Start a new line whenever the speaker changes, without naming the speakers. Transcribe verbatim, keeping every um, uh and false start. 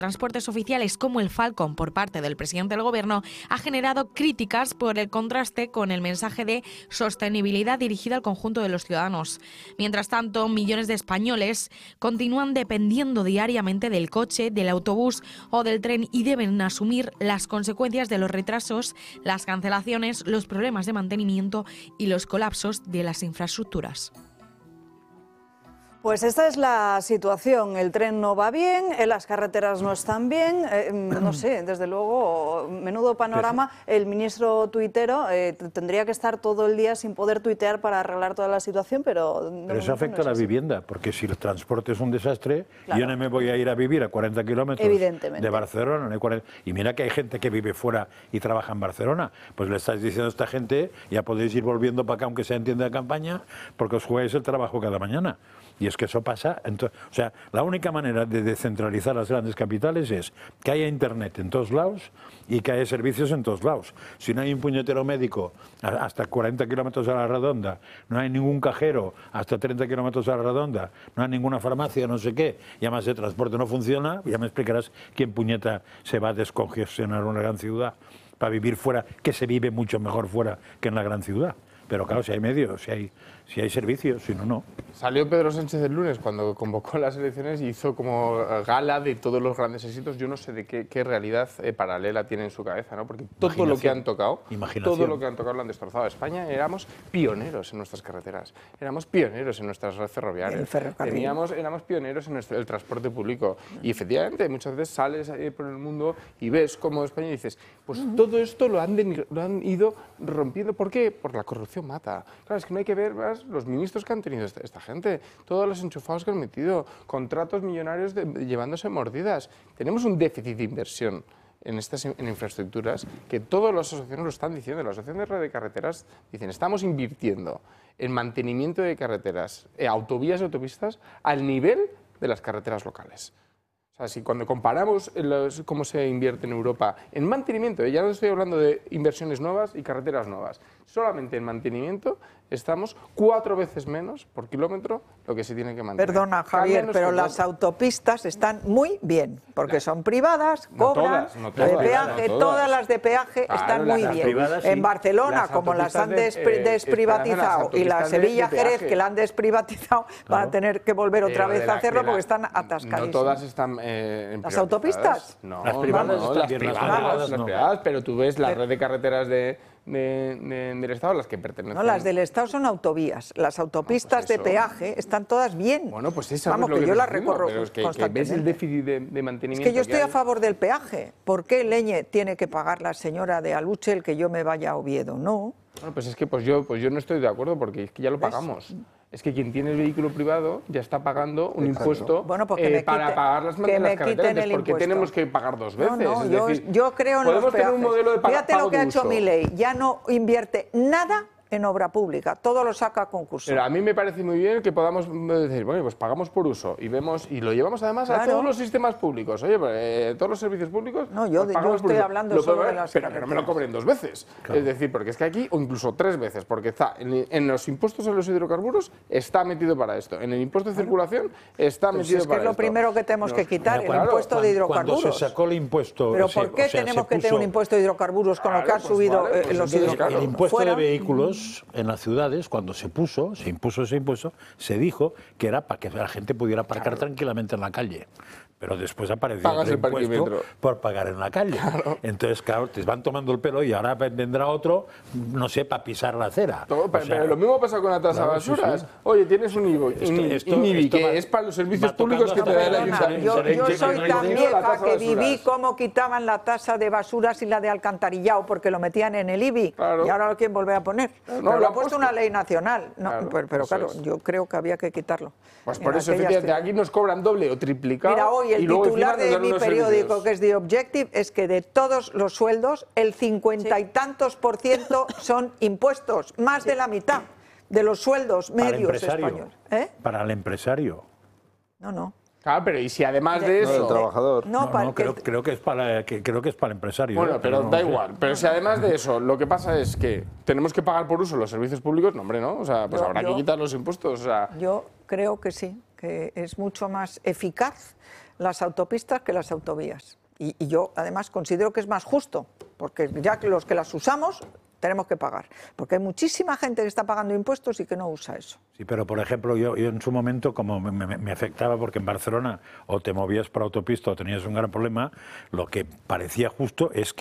transportes oficiales como el Falcon por parte del presidente del Gobierno ha generado críticas por el contraste con el mensaje de sostenibilidad dirigida al conjunto de los ciudadanos. Mientras tanto, millones de españoles continúan dependiendo diariamente del coche, del autobús o del tren y deben asumir las consecuencias de los retrasos, las cancelaciones, los problemas de mantenimiento y los colapsos de las infraestructuras.
Pues esta es la situación. El tren no va bien, las carreteras no están bien, eh, no sé, desde luego, menudo panorama. El ministro tuitero eh, tendría que estar todo el día sin poder tuitear para arreglar toda la situación, pero...
Pero eso afecta no a la así. vivienda, porque si el transporte es un desastre, claro. Yo no me voy a ir a vivir a cuarenta kilómetros de Barcelona. No hay cuarenta, y mira que hay gente que vive fuera y trabaja en Barcelona. Pues le estáis diciendo a esta gente, ya podéis ir volviendo para acá, aunque sea en tienda de campaña, porque os jugáis el trabajo cada mañana. Y es que eso pasa, entonces, o sea, la única manera de descentralizar las grandes capitales es que haya internet en todos lados y que haya servicios en todos lados. Si no hay un puñetero médico hasta cuarenta kilómetros a la redonda, no hay ningún cajero hasta treinta kilómetros a la redonda, no hay ninguna farmacia, no sé qué, y además el transporte no funciona, ya me explicarás quién puñeta se va a descongestionar una gran ciudad para vivir fuera, que se vive mucho mejor fuera que en la gran ciudad. Pero claro, si hay medios, si hay, si hay servicios, si no, no.
Salió Pedro Sánchez el lunes cuando convocó las elecciones y hizo como gala de todos los grandes éxitos. Yo no sé de qué, qué realidad eh, paralela tiene en su cabeza, ¿no? Porque todo lo que han tocado, todo lo que han tocado lo han destrozado. España éramos pioneros en nuestras carreteras, éramos pioneros en nuestras redes ferroviarias, teníamos, éramos pioneros en nuestro, el transporte público. Y efectivamente, muchas veces sales eh, por el mundo y ves cómo España y dices, pues uh-huh. todo esto lo han, de, lo han ido rompiendo. ¿Por qué? Por la corrupción mata. Claro, es que no hay que ver más los ministros que han tenido esta, esta gente, todos los enchufados que han metido, contratos millonarios de, de, llevándose mordidas. Tenemos un déficit de inversión en estas en infraestructuras que todas las asociaciones lo están diciendo. Las asociaciones de red de carreteras dicen, estamos invirtiendo en mantenimiento de carreteras, eh, autovías y autopistas al nivel de las carreteras locales. O sea, si cuando comparamos los, cómo se invierte en Europa en mantenimiento, ya no estoy hablando de inversiones nuevas y carreteras nuevas, solamente en mantenimiento estamos cuatro veces menos por kilómetro lo que se tiene que mantener.
Perdona, Javier, pero las autopistas están muy bien, porque son privadas, cobran,
no todas, no todas,
de peaje,
no todas.
todas las de peaje
Claro,
están muy
las
bien.
privadas,
en
sí.
Barcelona,
Las
como las han
de,
despri
eh,
desprivatizado,
las
y la Sevilla-Jerez, que la han desprivatizado,
Claro.
van a tener que volver otra
Pero
vez
la,
a hacerlo
la,
porque están atascadísimas.
No todas están eh, en
¿Las autopistas?
No,
las privadas
no,
están
las
bien,
privadas,
las privadas
las
no.
privadas, pero tú ves la
Pero,
red de carreteras de, de, de, del Estado, las que pertenecen...
No, las del Estado son autovías. Las autopistas
no, pues
de peaje están todas bien.
Bueno, pues esa
Vamos,
es lo
que,
que
yo las
decimos,
recorro
pero es que,
constantemente.
que ves el déficit de, de mantenimiento.
Es que yo estoy
que
a favor del peaje. ¿Por qué Leñe tiene que pagar la señora de Aluche el que yo me vaya a Oviedo? No.
Bueno, pues es que pues yo, pues yo no estoy de acuerdo porque es que ya lo pagamos. Es que quien tiene el vehículo privado ya está pagando un Exacto. impuesto
bueno, pues
eh,
me
para
quite,
pagar las,
que
las
me
carreteras.
Quiten el
¿Por qué tenemos que pagar dos veces?
No, no,
es
yo,
decir,
yo creo en
podemos
los
tener
peajes.
un modelo de pago,
Fíjate
pago
lo que
de
ha hecho
uso.
Milei. Ya no invierte nada en obra pública, todo lo saca a concurso.
Pero a mí me parece muy bien que podamos decir, bueno, pues pagamos por uso y vemos y lo llevamos además claro. a todos los sistemas públicos. Oye, pues, eh, todos los servicios públicos.
No, yo,
pues
yo estoy hablando
lo
solo
ver,
de las
pero que no me lo cobren dos veces. Claro. Es decir, porque es que aquí, o incluso tres veces, porque está en, en los impuestos a los hidrocarburos está metido para esto. En el impuesto de circulación está
pues
metido
es que
para
es lo
esto.
primero que tenemos
Nos,
que quitar,
mira,
el
claro,
impuesto
cuando,
de hidrocarburos.
Cuando se sacó el impuesto...
¿Pero
sí,
por qué
o sea,
tenemos que
puso,
tener un impuesto de hidrocarburos con lo que
claro,
ha
pues
subido
vale, pues
los
entonces,
hidrocarburos?
El impuesto
Fuera.
de vehículos en las ciudades, cuando se puso, se impuso ese impuesto, se dijo que era para que la gente pudiera aparcar claro. tranquilamente en la calle. Pero después apareció
Pagas
otro
el
impuesto por pagar en la calle. Claro. Entonces, claro, te van tomando el pelo y ahora vendrá otro, no sé, para pisar la acera.
Todo, pero, o sea, pero lo mismo pasa con la tasa claro, de basuras. Sí, sí. Oye, tienes un I B I, esto, esto, I B I que va, es para los servicios públicos que te da el ayuntamiento.
Yo, yo soy tan vieja que viví cómo quitaban la tasa de basuras y la de alcantarillado porque lo metían en el I B I claro. y ahora lo quieren volver a poner. No, pero lo ha puesto una ley nacional. No, claro, pero, pero claro, es. yo creo que había que quitarlo.
Pues por eso, efectivamente, aquí nos cobran doble o triplicado.
Mira, hoy el titular de mi periódico, que es The Objective, es que de todos los sueldos, el cincuenta sí. y tantos por ciento son impuestos, más sí. de la mitad de los sueldos medios españoles. ¿Eh?
Para el empresario.
No, no.
Claro, pero y si además de, de eso...
No, el trabajador.
No, no, no creo, creo, que es para, que, creo que es para el empresario.
Bueno,
¿eh?
pero, pero no, da
no
igual.
sé.
Pero si además de eso, lo que pasa es que tenemos que pagar por uso los servicios públicos, no, hombre, ¿no? O sea, pues yo, habrá yo, que quitar los impuestos. O sea...
Yo creo que sí, que es mucho más eficaz las autopistas que las autovías. Y, y yo, además, considero que es más justo, porque ya que los que las usamos tenemos que pagar, porque hay muchísima gente que está pagando impuestos y que no usa eso.
Sí, pero por ejemplo, yo, yo en su momento, como me, me, me afectaba, porque en Barcelona o te movías por autopista o tenías un gran problema, lo que parecía justo es que